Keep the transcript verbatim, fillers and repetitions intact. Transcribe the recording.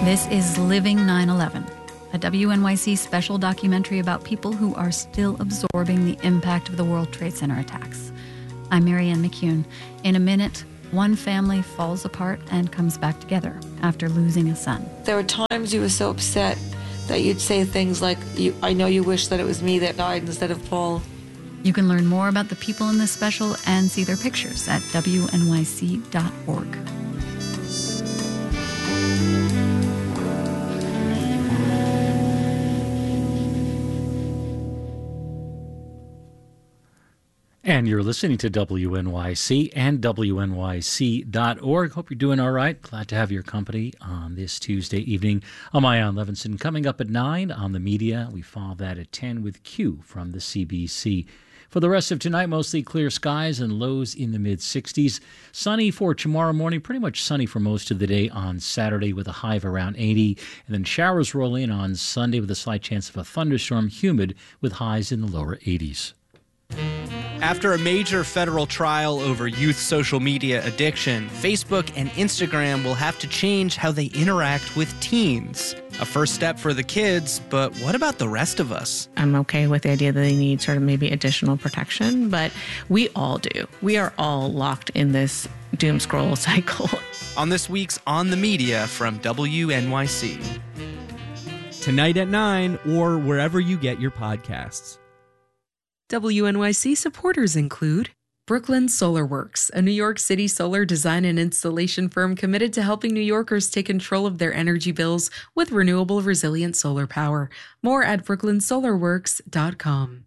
This is Living nine eleven, a W N Y C special documentary about people who are still absorbing the impact of the World Trade Center attacks. I'm Marianne McCune. In a minute, one family falls apart and comes back together after losing a son. There were times you were so upset that you'd say things like, you, I know you wish that it was me that died instead of Paul. You can learn more about the people in this special and see their pictures at W N Y C dot org. And you're listening to W N Y C and W N Y C dot org. Hope you're doing all right. Glad to have your company on this Tuesday evening. I'm Ian Levinson. Coming up at nine on the media, we follow that at ten with Q from the C B C. For the rest of tonight, mostly clear skies and lows in the mid-sixties. Sunny for tomorrow morning, pretty much sunny for most of the day on Saturday with a high of around eighty. And then showers roll in on Sunday with a slight chance of a thunderstorm, humid with highs in the lower eighties. After a major federal trial over youth social media addiction, Facebook and Instagram will have to change how they interact with teens. A first step for the kids, but what about the rest of us? I'm okay with the idea that they need sort of maybe additional protection, but we all do. We are all locked in this doom scroll cycle. On this week's On the Media from W N Y C. Tonight at nine or wherever you get your podcasts. W N Y C supporters include Brooklyn Solar Works, a New York City solar design and installation firm committed to helping New Yorkers take control of their energy bills with renewable, resilient solar power. More at brooklyn solar works dot com.